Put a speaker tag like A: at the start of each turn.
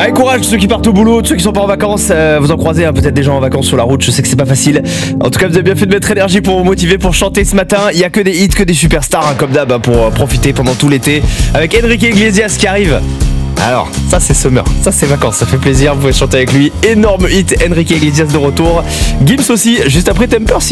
A: Allez, courage ceux qui partent au boulot, ceux qui sont pas en vacances, vous en croisez peut-être des gens en vacances sur la route, je sais que c'est pas facile. En tout cas, vous avez bien fait de mettre énergie pour vous motiver, pour chanter ce matin. Il y a que des hits, que des superstars comme d'hab pour profiter pendant tout l'été avec Enrique Iglesias qui arrive. Alors, ça c'est summer, ça c'est vacances, ça fait plaisir, vous pouvez chanter avec lui. Énorme hit, Enrique Iglesias de retour. Gims aussi, juste après Temper.